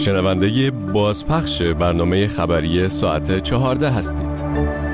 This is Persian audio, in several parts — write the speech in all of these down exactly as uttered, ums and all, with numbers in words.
شنونده بازپخش برنامه خبری ساعت چهارده هستید.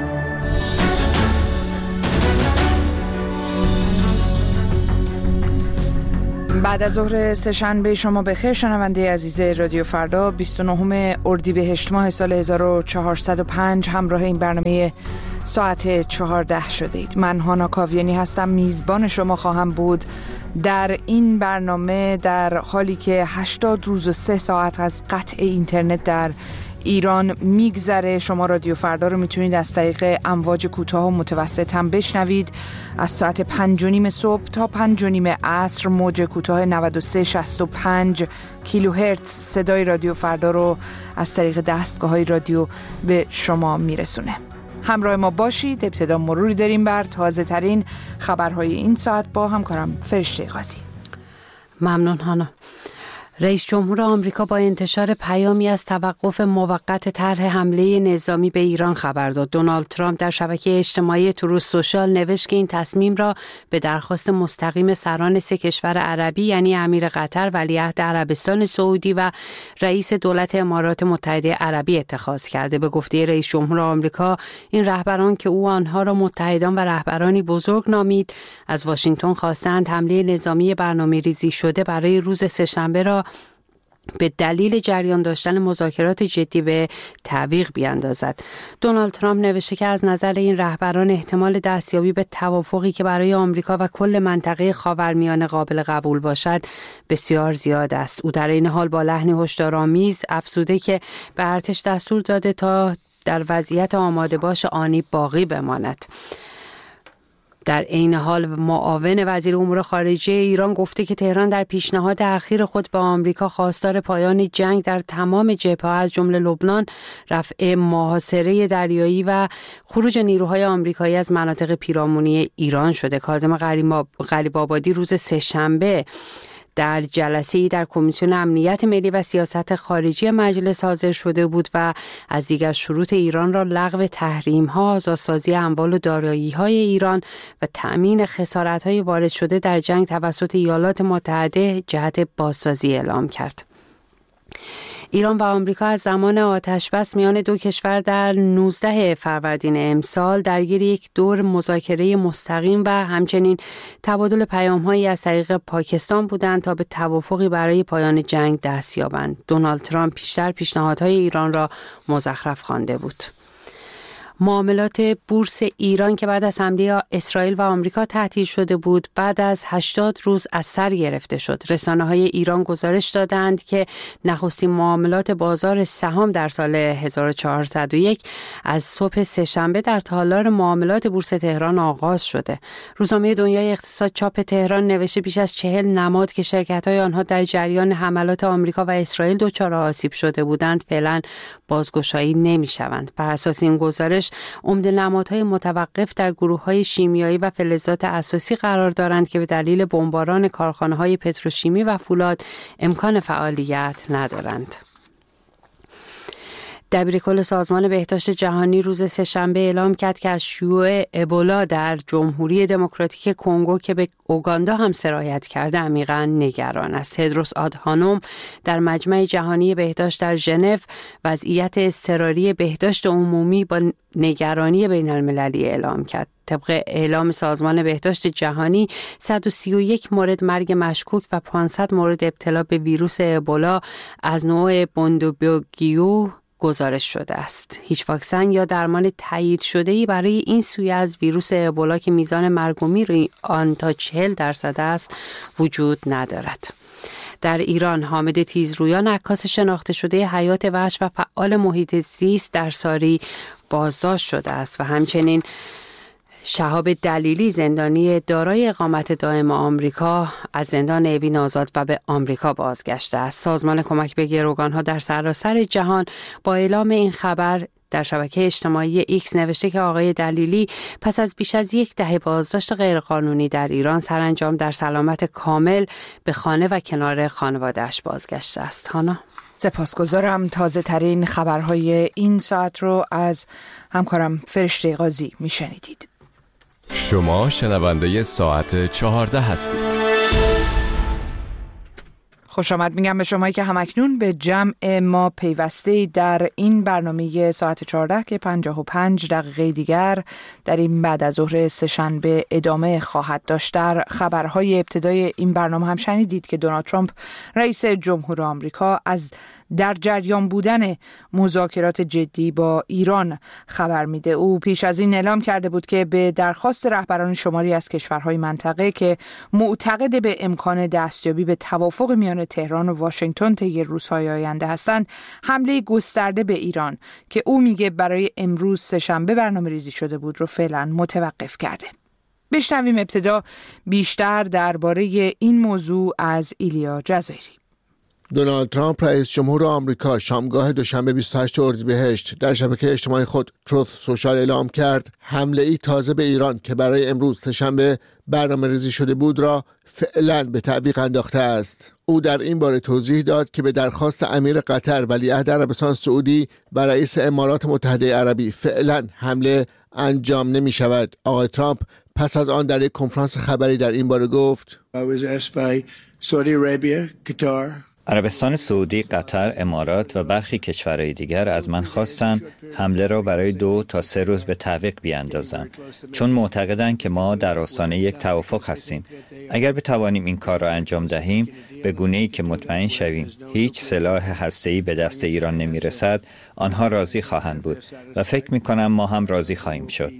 بعد از ظهر سه‌شنبه شما بخیر شنونده عزیز رادیو فردا. بیست و نهم اردیبهشت ماه سال هزار و چهارصد و پنج همراه این برنامه ساعت چهارده شده اید. من هانا کاویانی هستم، میزبان شما خواهم بود در این برنامه، در حالی که هشتاد روز و سه ساعت از قطع اینترنت در ایران میگذره. شما رادیو فردا رو میتونید از طریق امواج کوتاه و متوسط هم بشنوید. از ساعت پنج و نیم صبح تا پنج و نیم عصر موج کوتاه نود و سه شصت و پنج کیلوهرتز صدای رادیو فردا رو از طریق دستگاه‌های رادیو به شما میرسونه. همراه ما باشید. ابتدا مروری داریم بر تازه ترین خبرهای این ساعت با همکارم فرشته قاضی. ممنون هانا. رئیس جمهور آمریکا با انتشار پیامی از توقف موقت طرح حمله نظامی به ایران خبر داد. دونالد ترامپ در شبکه اجتماعی تروث سوشال نوشت که این تصمیم را به درخواست مستقیم سران سه کشور عربی یعنی امیر قطر، ولیعهد عربستان سعودی و رئیس دولت امارات متحده عربی اتخاذ کرده. به گفته رئیس جمهور آمریکا، این رهبران که او آنها را متحدان و رهبرانی بزرگ نامید، از واشنگتن خواستند حمله نظامی برنامه‌ریزی شده برای روز سه‌شنبه را به دلیل جریان داشتن مذاکرات جدی به تعویق بیاندازد. دونالد ترامپ نوشته که از نظر این رهبران احتمال دستیابی به توافقی که برای آمریکا و کل منطقه خاورمیانه قابل قبول باشد بسیار زیاد است. او در این حال با لحنی هشدارآمیز افزوده که به ارتش دستور داده تا در وضعیت آماده باش آنی باقی بماند. در عین حال معاون وزیر امور خارجه ایران گفته که تهران در پیشنهاد اخیر خود به آمریکا خواستار پایان جنگ در تمام جبهه‌ها از جمله لبنان، رفع محاصره دریایی و خروج نیروهای آمریکایی از مناطق پیرامونی ایران شده. کاظم غریب‌آبادی روز سه‌شنبه در جلسه‌ای در کمیسیون امنیت ملی و سیاست خارجی مجلس حاضر شده بود و از دیگر شروط ایران را لغو تحریم‌ها، آزادسازی اموال و دارایی‌های ایران و تأمین خسارت‌های وارد شده در جنگ توسط ایالات متحده جهت بازسازی اعلام کرد. ایران و آمریکا از زمان آتش‌بس میان دو کشور در نوزده فروردین امسال درگیر یک دور مذاکره مستقیم و همچنین تبادل پیام‌هایی از طریق پاکستان بودند تا به توافقی برای پایان جنگ دست یابند. دونالد ترامپ پیشتر پیشنهادهای ایران را مزخرف خوانده بود. معاملات بورس ایران که بعد از حمله اسرائیل و آمریکا تعطیل شده بود، بعد از هشتاد روز از سر گرفته شد. رسانه‌های ایران گزارش دادند که نخستین معاملات بازار سهام در سال هزار و چهارصد و یک از صبح سه‌شنبه در تالار معاملات بورس تهران آغاز شده. روزنامه دنیای اقتصاد چاپ تهران نوشته بیش از چهل نماد که شرکت‌های آنها در جریان حملات آمریکا و اسرائیل دچار آسیب شده بودند فعلا بازگشایی نمی‌شوند. بر اساس این گزارش عمده نمادهای متوقف در گروه‌های شیمیایی و فلزات اساسی قرار دارند که به دلیل بمباران کارخانه‌های پتروشیمی و فولاد امکان فعالیت ندارند. دبیرکل سازمان بهداشت جهانی روز سه‌شنبه اعلام کرد که از شیوع ابولا در جمهوری دموکراتیک کنگو که به اوگاندا هم سرایت کرده عمیقاً نگران است. تدروس آدهانوم در مجمع جهانی بهداشت در ژنو وضعیت اضطراری بهداشت عمومی با نگرانی بین المللی اعلام کرد. طبق اعلام سازمان بهداشت جهانی صد و سی و یک مورد مرگ مشکوک و پانصد مورد ابتلا به ویروس ابولا از نوع بوندوبوگیو گزارش شده است. هیچ واکسن یا درمان تایید شده‌ای برای این سویه از ویروس ابولا که میزان مرگ و میر آن تا چهل درصد است وجود ندارد. در ایران حامد تیزرویان، عکاس شناخته شده حیات وحش و فعال محیط زیست در ساری بازداشت شده است و همچنین شهاب دلیلی، زندانی دارای اقامت دائم آمریکا، از زندان اوین آزاد و به آمریکا بازگشته است. سازمان کمک به گروگانها در سراسر جهان با اعلام این خبر در شبکه اجتماعی ایکس نوشته که آقای دلیلی پس از بیش از یک دهه بازداشت غیرقانونی در ایران سرانجام در سلامت کامل به خانه و کنار خانواده‌اش بازگشته است. هانا، سپاسگزارم. تازه ترین خبرهای این ساعت رو از همکارم فرشته قاضی میشنیدید. شما شنونده ساعت چهارده هستید. خوش آمد میگم به شمایی که همکنون به جمع ما پیوسته در این برنامه ساعت چهارده که پنجاه و پنج دقیقه دیگر در این بعد از ظهر سه‌شنبه ادامه خواهد داشت. در خبرهای ابتدای این برنامه هم شنیدید که دونالد ترامپ رئیس جمهور آمریکا از در جریان بودن مذاکرات جدی با ایران خبر میده. او پیش از این اعلام کرده بود که به درخواست رهبران شماری از کشورهای منطقه که معتقد به امکان دستیابی به توافق میان تهران و واشنگتن طی روزهای آینده هستند، حمله گسترده به ایران که او میگه برای امروز سه‌شنبه برنامه‌ریزی شده بود رو فعلا متوقف کرده. بشنویم ابتدا بیشتر درباره این موضوع از ایلیا جزایری. دونالد ترامپ رئیس جمهور آمریکا شامگاه دوشنبه بیست و هشتم اردیبهشت در شبکه اجتماعی خود تروث سوشال اعلام کرد حمله ای تازه به ایران که برای امروز سه‌شنبه برنامه‌ریزی شده بود را فعلا به تعویق انداخته است. او در این باره توضیح داد که به درخواست امیر قطر ولیعهد عربستان سعودی و رئیس امارات متحده عربی فعلا حمله انجام نمی شود. آقای ترامپ پس از آن در یک کنفرانس خبری در این باره گفت عربستان سعودی، قطر، امارات و برخی کشورهای دیگر از من خواستند حمله را برای دو تا سه روز به تعویق بیاندازم، چون معتقدند که ما در آستانه یک توافق هستیم. اگر بتوانیم این کار را انجام دهیم، به گونه‌ای که مطمئن شویم هیچ سلاح هسته‌ای به دست ایران نمی‌رسد، آنها راضی خواهند بود و فکر می‌کنم ما هم راضی خواهیم شد.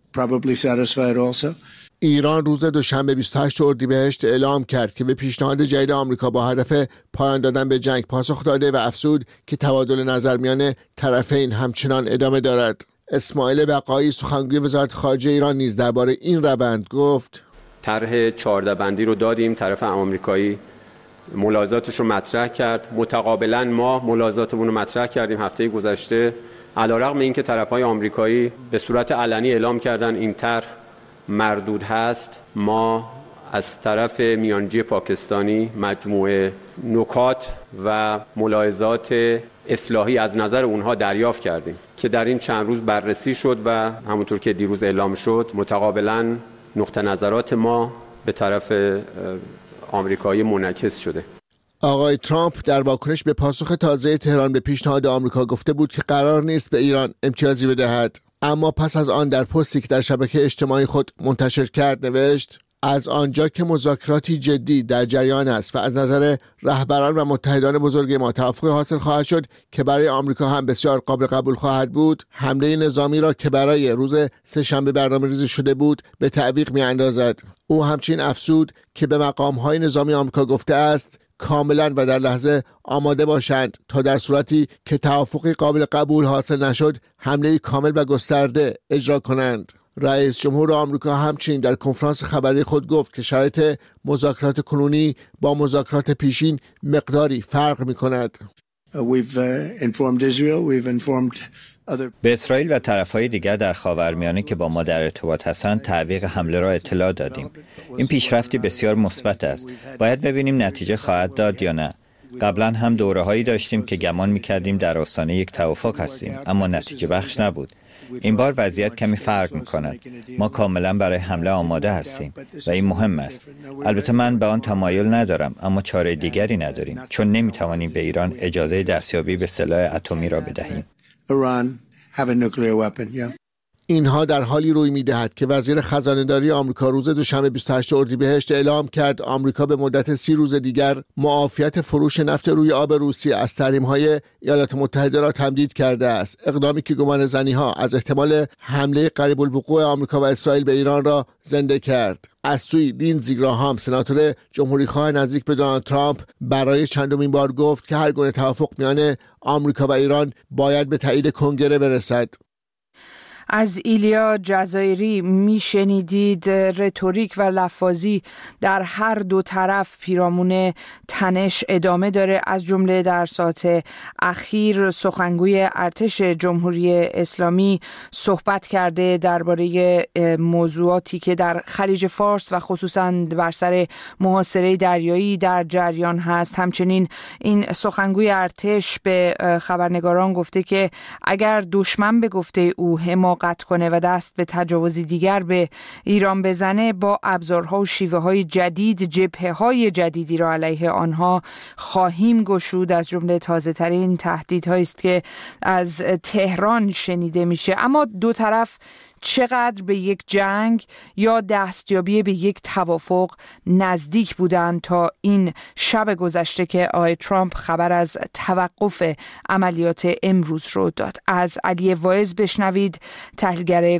ایران روز دوشنبه بیست و هشتم اردیبهشت اعلام کرد که به پیشنهاد جدید آمریکا با هدف پایان دادن به جنگ پاسخ داده و افزود که تبادل نظر میان طرفین همچنان ادامه دارد. اسماعیل بقایی سخنگوی وزارت خارجه ایران نیز درباره این روند گفت: طرح چهارده بندی رو دادیم، طرف آمریکایی ملاحظاتش رو مطرح کرد، متقابلا ما ملاحظاتمون رو مطرح کردیم هفته گذشته. علیرغم اینکه طرف‌های آمریکایی به صورت علنی اعلام کردن این طرح مردود هست، ما از طرف میانجی پاکستانی مجموعه نکات و ملاحظات اصلاحی از نظر اونها دریافت کردیم که در این چند روز بررسی شد و همونطور که دیروز اعلام شد متقابلا نقطه نظرات ما به طرف آمریکایی منعکس شده. آقای ترامپ در واکنش به پاسخ تازه تهران به پیشنهاد آمریکا گفته بود که قرار نیست به ایران امتیازی بدهد، اما پس از آن در پستی که در شبکه اجتماعی خود منتشر کرد نوشت: از آنجا که مذاکراتی جدی در جریان است و از نظر رهبران و متحدان بزرگ ما توافق حاصل خواهد شد که برای آمریکا هم بسیار قابل قبول خواهد بود، حمله نظامی را که برای روز سه‌شنبه برنامه‌ریزی شده بود به تعویق می‌اندازد. او همچنین افزود که به مقام‌های نظامی آمریکا گفته است کاملا و در لحظه آماده باشند تا در صورتی که توافقی قابل قبول حاصل نشد حمله کامل و گسترده اجرا کنند. رئیس جمهور آمریکا همچنین در کنفرانس خبری خود گفت که شرایط مذاکرات کنونی با مذاکرات پیشین مقداری فرق می‌کند. به اسرائیل و طرف‌های دیگر در خاورمیانه که با ما در ارتباط هستند تعویق حمله را اطلاع دادیم. این پیشرفتی بسیار مثبت است. باید ببینیم نتیجه خواهد داد یا نه. قبلا هم دوره‌هایی داشتیم که گمان می‌کردیم در آستانه یک توافق هستیم، اما نتیجه بخش نبود. این بار وضعیت کمی فرق می‌کند. ما کاملا برای حمله آماده هستیم و این مهم است. البته من به آن تمایل ندارم، اما چاره دیگری نداریم، چون نمی‌توانیم به ایران اجازه دستیابی به سلاح اتمی را بدهیم. اینها در حالی روی می‌دهد که وزیر خزانه‌داری آمریکا روز دوشنبه بیست و هشتم اردیبهشت اعلام کرد آمریکا به مدت سی روز دیگر معافیت فروش نفت روی آب روسیه از تحریم‌های ایالات متحده را تمدید کرده است. اقدامی که گمان زنی‌ها از احتمال حمله قریب الوقوع آمریکا و اسرائیل به ایران را زنده کرد. از سوی لینزی گراهام سناتور جمهوری‌خواه نزدیک به دونالد ترامپ برای چندمین بار گفت که هر گونه توافق میان آمریکا و ایران باید به تایید کنگره برسد. از ایلیا جزایری میشنیدید. رتوریک و لفاظی در هر دو طرف پیرامون تنش ادامه داره. از جمله در ساعت اخیر سخنگوی ارتش جمهوری اسلامی صحبت کرده درباره موضوعاتی که در خلیج فارس و خصوصا بر سر محاصره دریایی در جریان هست. همچنین این سخنگوی ارتش به خبرنگاران گفته که اگر دشمن به گفته او حماقت قطع کنه و دست به تجاوزی دیگر به ایران بزنه، با ابزارها و شیوه های جدید جبهه های جدیدی را علیه آنها خواهیم گشود. از جمله تازه ترین تهدیدهایی است که از تهران شنیده میشه. اما دو طرف چقدر به یک جنگ یا دستیابی به یک توافق نزدیک بودند تا این شب گذشته که آقای ترامپ خبر از توقف عملیات امروز رو داد. از علی واعظ بشنوید، تحلیلگر